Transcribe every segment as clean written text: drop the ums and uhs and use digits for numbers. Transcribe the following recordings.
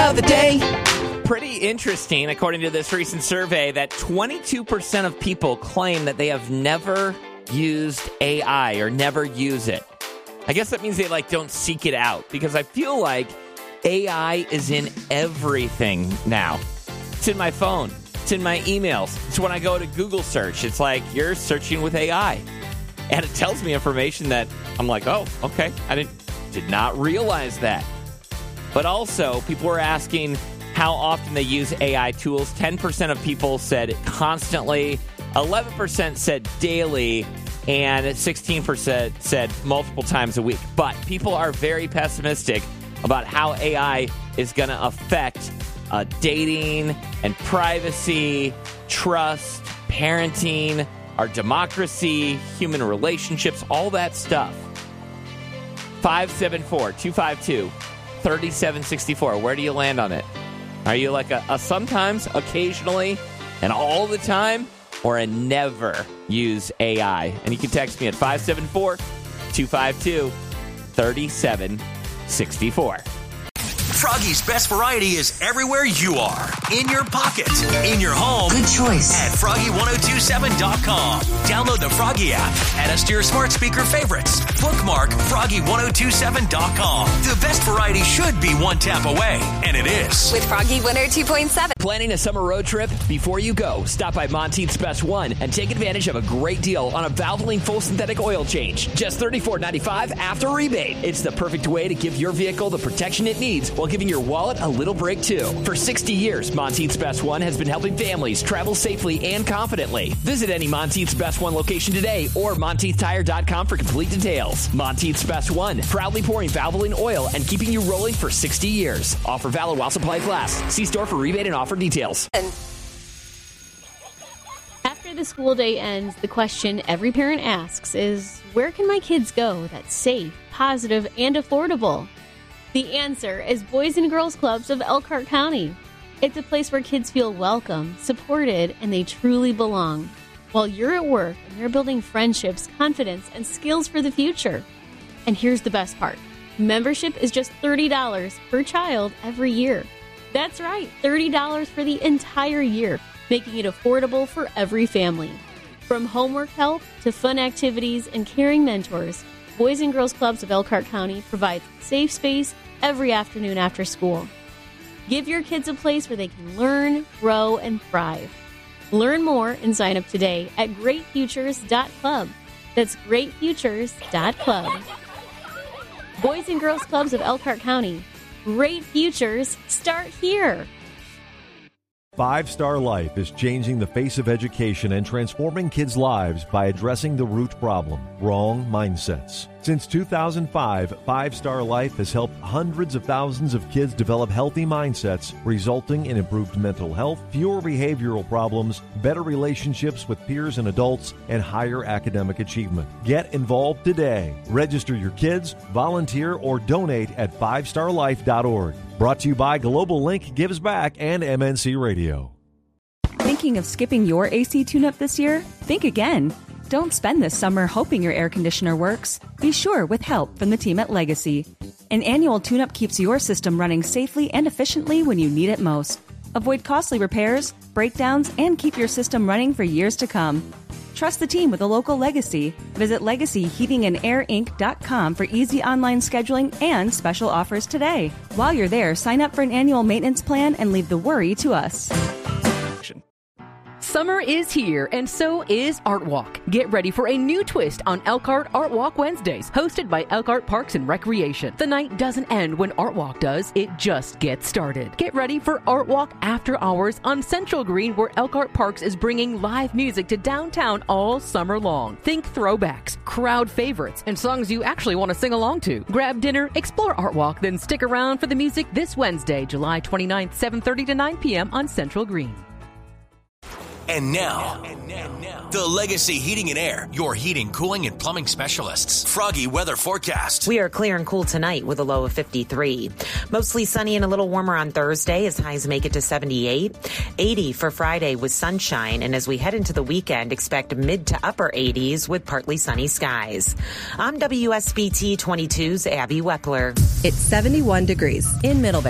of the day. Pretty interesting, according to this recent survey, that 22% of people claim that they have never used AI or never use it. I guess that means they don't seek it out, because I feel like AI is in everything now. It's in my phone. It's in my emails. It's when I go to Google search. It's like you're searching with AI. And it tells me information that I'm like, oh, okay. I did not realize that. But also, people were asking how often they use AI tools. 10% of people said constantly, 11% said daily, and 16% said multiple times a week. But people are very pessimistic about how AI is going to affect dating and privacy, trust, parenting, our democracy, human relationships, all that stuff. 574-252-3764. Where do you land on it? Are you like a sometimes, occasionally, and all the time, or a never use AI? And you can text me at 574-252-3764. Froggy's Best Variety is everywhere you are. In your pocket, in your home. Good choice. At Froggy1027.com. Download the Froggy app. Add us to your smart speaker favorites. Bookmark Froggy1027.com. The best variety should be one tap away, and it is. With Froggy 102.7. Planning a summer road trip? Before you go, stop by Monteith's Best One and take advantage of a great deal on a Valvoline full synthetic oil change. Just $34.95 after rebate. It's the perfect way to give your vehicle the protection it needs while giving your wallet a little break, too. For 60 years, Monteith's Best One has been helping families travel safely and confidently. Visit any Monteith's Best One location today or MonteithTire.com for complete details. Monteith's Best One, proudly pouring Valvoline oil and keeping you rolling for 60 years. Offer valid while supplies last. See store for rebate and offer details. After the school day ends, the question every parent asks is, where can my kids go that's safe, positive, and affordable? The answer is Boys and Girls Clubs of Elkhart County. It's a place where kids feel welcome, supported, and they truly belong. While you're at work and they're building friendships, confidence, and skills for the future. And here's the best part. Membership is just $30 per child every year. That's right, $30 for the entire year, making it affordable for every family. From homework help to fun activities and caring mentors, Boys and Girls Clubs of Elkhart County provides safe space every afternoon after school. Give your kids a place where they can learn, grow, and thrive. Learn more and sign up today at greatfutures.club. That's greatfutures.club. Boys and Girls Clubs of Elkhart County. Great futures start here. 5 Star Life is changing the face of education and transforming kids' lives by addressing the root problem, wrong mindsets. Since 2005, 5 Star Life has helped hundreds of thousands of kids develop healthy mindsets, resulting in improved mental health, fewer behavioral problems, better relationships with peers and adults, and higher academic achievement. Get involved today. Register your kids, volunteer, or donate at 5starlife.org. Brought to you by Global Link Gives Back and MNC Radio. Thinking of skipping your AC tune-up this year? Think again. Don't spend this summer hoping your air conditioner works. Be sure with help from the team at Legacy. An annual tune-up keeps your system running safely and efficiently when you need it most. Avoid costly repairs, breakdowns, and keep your system running for years to come. Trust the team with a local Legacy. Visit LegacyHeatingandAirInc.com for easy online scheduling and special offers today. While you're there, sign up for an annual maintenance plan and leave the worry to us. Summer is here, and so is Art Walk. Get ready for a new twist on Elkhart Art Walk Wednesdays, hosted by Elkhart Parks and Recreation. The night doesn't end when Art Walk does, it just gets started. Get ready for Art Walk After Hours on Central Green, where Elkhart Parks is bringing live music to downtown all summer long. Think throwbacks, crowd favorites, and songs you actually want to sing along to. Grab dinner, explore Art Walk, then stick around for the music this Wednesday, July 29th, 7:30 to 9 p.m. on Central Green. And now, the Legacy Heating and Air, your heating, cooling, and plumbing specialists. Froggy weather forecast. We are clear and cool tonight with a low of 53. Mostly sunny and a little warmer on Thursday as highs make it to 78. 80 for Friday with sunshine. And as we head into the weekend, expect mid to upper 80s with partly sunny skies. I'm WSBT 22's Abby Wepler. It's 71 degrees in Middlebury.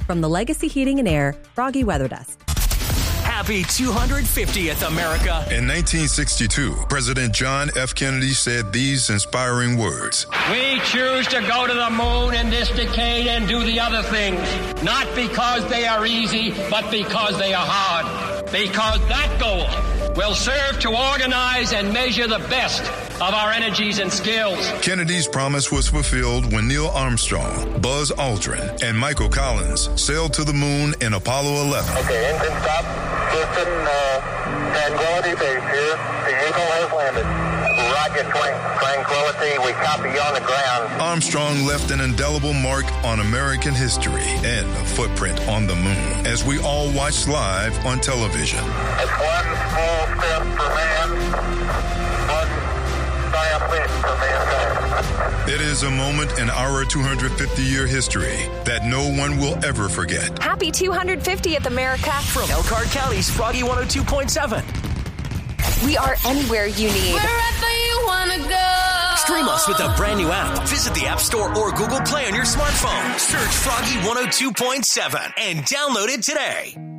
From the Legacy Heating and Air Froggy Weather Desk. Happy 250th, America. In 1962, President John F. Kennedy said these inspiring words. We choose to go to the moon in this decade and do the other things, not because they are easy, but because they are hard. Because that goal will serve to organize and measure the best of our energies and skills. Kennedy's promise was fulfilled when Neil Armstrong, Buzz Aldrin, and Michael Collins sailed to the moon in Apollo 11. Okay, engine stop. Houston, Tranquility Base here. The Eagle has landed. Roger, Tranquility, we copy you on the ground. Armstrong left an indelible mark on American history and a footprint on the moon as we all watched live on television. It's one small step for man, one giant leap for mankind. It is a moment in our 250-year history that no one will ever forget. Happy 250th, America. From Elkhart County's Froggy 102.7. We are anywhere you need. Wherever you want to go. Stream us with a brand new app. Visit the App Store or Google Play on your smartphone. Search Froggy 102.7 and download it today.